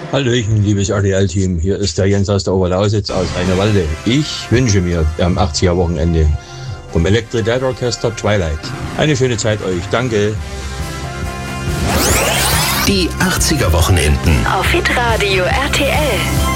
Hallöchen, liebes RTL-Team. Hier ist der Jens aus der Oberlausitz aus Rheinewalde. Ich wünsche mir am 80er-Wochenende vom Electric Light Orchestra Twilight. Eine schöne Zeit euch. Danke. Die 80er-Wochenenden auf Hitradio RTL.